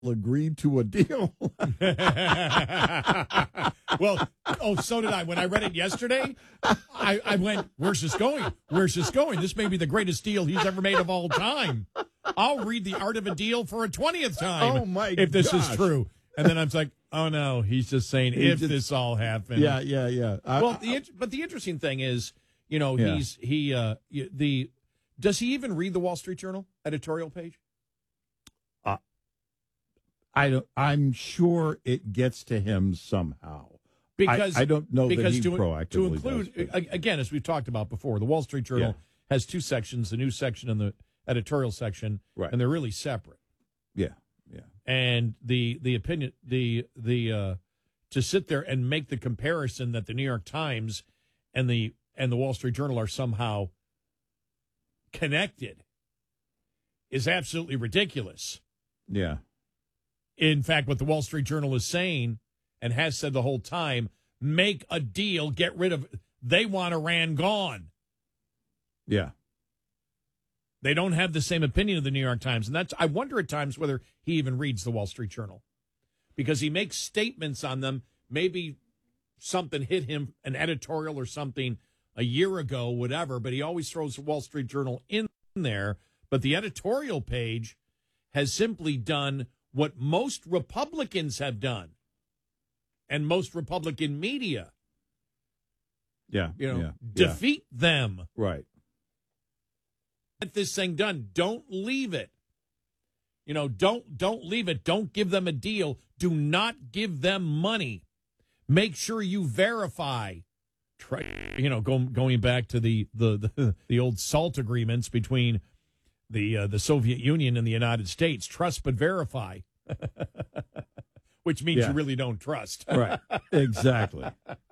agreed to a deal. Well, so did I. When I read it yesterday, I went, where's this going? Where's this going? This may be the greatest deal he's ever made of all time. I'll read The Art of a Deal for a 20th time Oh, my if this is gosh. true. And then I was like, oh, no, he's just saying this all happened. Yeah. Well, but the interesting thing is, Yeah. does he even read the Wall Street Journal editorial page? I'm sure it gets to him somehow. Because I don't know that he to proactively include does, but- again, as we've talked about before, the Wall Street Journal has two sections: the news section and the editorial section, Right. and they're really separate. Yeah. And the opinion to sit there and make the comparison that the New York Times and the Wall Street Journal are somehow connected is absolutely ridiculous. Yeah. In fact, what the Wall Street Journal is saying and has said the whole time, make a deal, get rid of, they want Iran gone. Yeah. They don't have the same opinion of the New York Times. And I wonder at times whether he even reads the Wall Street Journal because he makes statements on them. Maybe something hit him, an editorial or something a year ago, whatever, but he always throws the Wall Street Journal in there. But the editorial page has simply done what most Republicans have done and most Republican media, Yeah. defeat them. Right. Get this thing done. Don't leave it. Don't leave it. Don't give them a deal. Do not give them money. Make sure you verify. Going back to the old SALT agreements between the Soviet Union and the United States. Trust but verify, which means you really don't trust. Right. Exactly.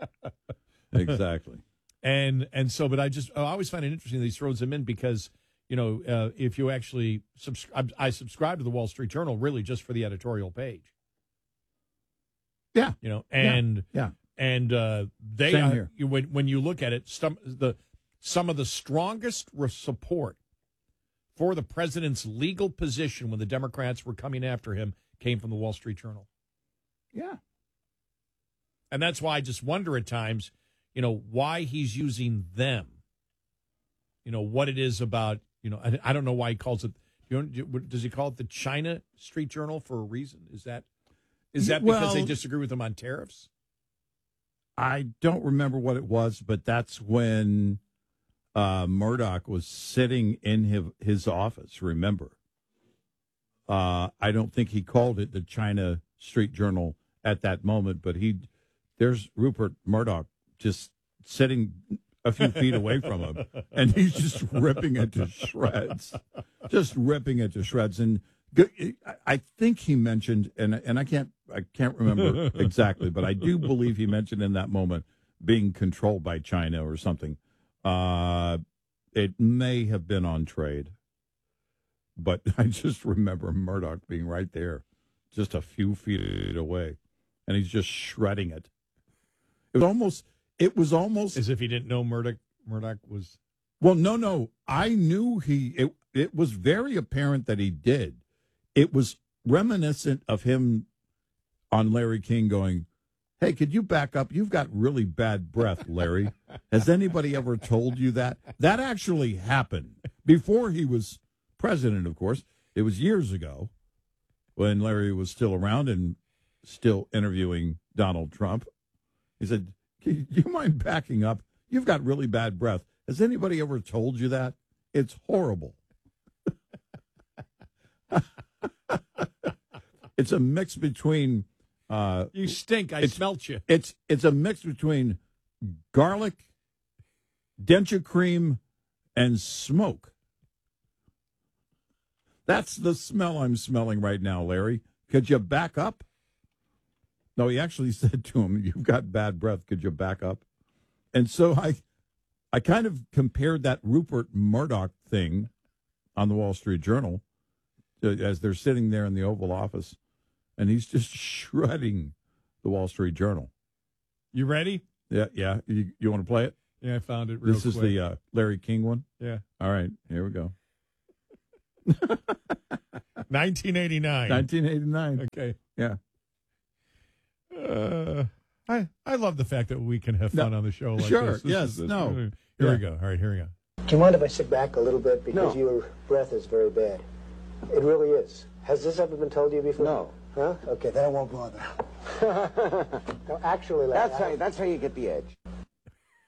And so, but I always find it interesting that he throws them in because, if you actually I subscribe to the Wall Street Journal really just for the editorial page. Yeah. And they Same here. when you look at it, some of the strongest support for the president's legal position when the Democrats were coming after him came from the Wall Street Journal. Yeah. And that's why I just wonder at times, why he's using them. What it is about, I don't know why he calls it, does he call it the China Street Journal for a reason? Is that because they disagree with him on tariffs? I don't remember what it was, but that's when Murdoch was sitting in his office, remember? I don't think he called it the China Street Journal at that moment, but there's Rupert Murdoch just sitting a few feet away from him, and he's just ripping it to shreds. And I think he mentioned, and I can't remember exactly, but I do believe he mentioned in that moment being controlled by China or something. It may have been on trade, but I just remember Murdoch being right there, just a few feet away, and he's just shredding it. It was almost as if he didn't know Murdoch was. Well, no. I knew it was very apparent that he did. It was reminiscent of him on Larry King going, "Hey, could you back up? You've got really bad breath, Larry. Has anybody ever told you that?" That actually happened before he was president, of course. It was years ago when Larry was still around and still interviewing Donald Trump. He said, "Do you mind backing up? You've got really bad breath. Has anybody ever told you that? It's horrible." It's a mix between you stink. I smelt you. It's a mix between garlic, denture cream, and smoke. That's the smell I'm smelling right now, Larry. Could you back up? No, he actually said to him, "You've got bad breath. Could you back up?" And so I kind of compared that Rupert Murdoch thing on the Wall Street Journal as they're sitting there in the Oval Office, and he's just shredding the Wall Street Journal. You ready? Yeah. You want to play it? Yeah, I found it real quick. This is the Larry King one? Yeah. All right, here we go. 1989. 1989. Okay. Yeah. I love the fact that we can have fun on the show like sure, this. Yes, Here Yeah. we go. All right, here we go. Do you mind if I sit back a little bit? Because your breath is very bad. It really is. Has this ever been told to you before? No. Huh? Okay, then I won't bother. No, actually, That's how you get the edge.